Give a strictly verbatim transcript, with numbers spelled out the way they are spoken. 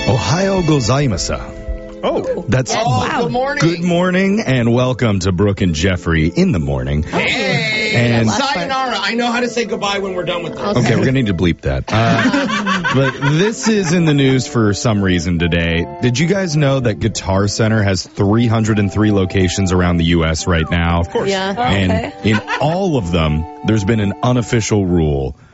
Ohio gozaimasu. Oh, that's oh, wow. Good morning. Good morning, and welcome to Brooke and Jeffrey in the morning. Hey, and sayonara. I know how to say goodbye when we're done with this. Okay, okay we're gonna need to bleep that. Uh, but this is in the news for some reason today. Did you guys know that Guitar Center has three hundred three locations around the U S right now? Of course. Yeah. And okay. in all of them, there's been an unofficial rule